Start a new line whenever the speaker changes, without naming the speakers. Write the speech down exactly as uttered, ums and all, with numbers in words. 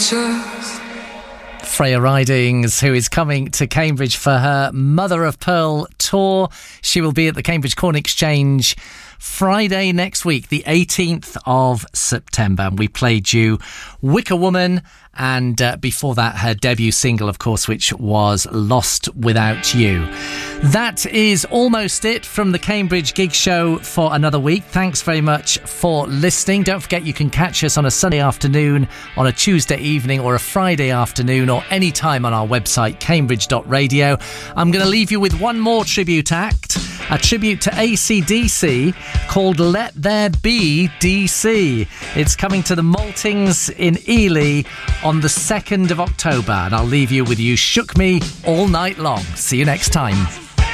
just
Freya Ridings, who is coming to Cambridge for her Mother of Pearl tour. She will be at the Cambridge Corn Exchange Friday next week, the eighteenth of September. And we played you Wicker Woman, and uh, before that, her debut single, of course, which was Lost Without You. That is almost it from the Cambridge Gig Show for another week. Thanks very much for listening. Don't forget you can catch us on a Sunday afternoon, on a Tuesday evening, or a Friday afternoon, or any time on our website, cambridge dot radio. I'm going to leave you with one more tribute act, a tribute to A C D C called Let There Be D C. It's coming to the Maltings in Ely on the second of October, and I'll leave you with You Shook Me All Night Long. See you next time.